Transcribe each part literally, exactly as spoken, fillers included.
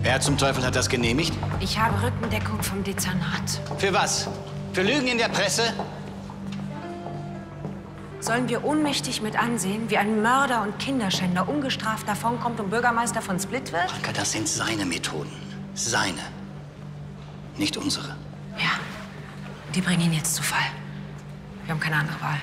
Wer zum Teufel hat das genehmigt? Ich habe Rückendeckung vom Dezernat. Für was? Für Lügen in der Presse? Sollen wir ohnmächtig mit ansehen, wie ein Mörder und Kinderschänder ungestraft davonkommt und Bürgermeister von Split wird? Anka, das sind seine Methoden. Seine. Nicht unsere. Ja. Die bringen ihn jetzt zu Fall. Wir haben keine andere Wahl.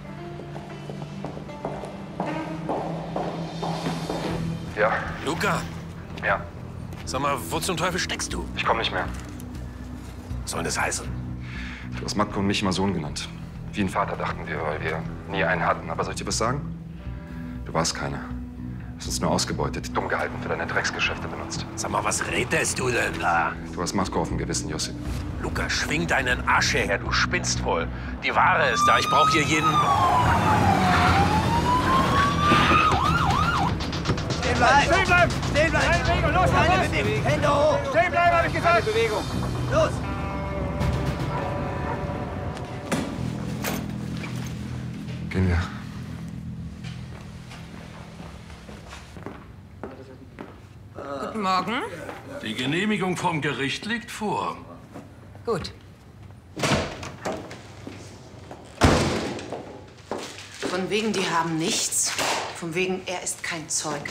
Ja. Luca, Ja. sag mal, wo zum Teufel steckst du? Ich komme nicht mehr. Was soll das heißen? Du hast Matko und mich immer Sohn genannt. Wie ein Vater dachten wir, weil wir nie einen hatten. Aber soll ich dir was sagen? Du warst keiner. Du hast uns nur ausgebeutet, dumm gehalten, für deine Drecksgeschäfte benutzt. Sag mal, was redest du denn da? Du hast Matko auf dem Gewissen, Josip. Luca, schwing deinen Arsch her, du spinnst voll. Die Ware ist da, ich brauche hier jeden... Stehen bleiben! Stehen bleiben! Stehen bleiben! Keine Bewegung, los! Keine Bewegung! Hände hoch! Stehen bleiben, hab ich gesagt! Keine Bewegung! Los! Gehen wir. Guten Morgen. Die Genehmigung vom Gericht liegt vor. Gut. Von wegen, die haben nichts. Von wegen, er ist kein Zeuge.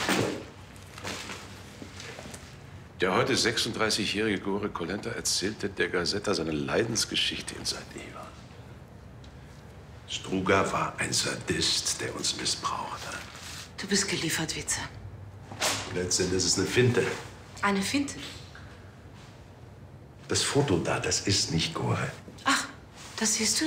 Der heute sechsunddreißigjährige Gore Kolenta erzählte der Gazetta seine Leidensgeschichte in Sadiva. Struga war ein Sadist, der uns missbrauchte. Du bist geliefert, Vize. Letztendlich ist es eine Finte. Eine Finte. Das Foto da, das ist nicht Gore. Ach, das siehst du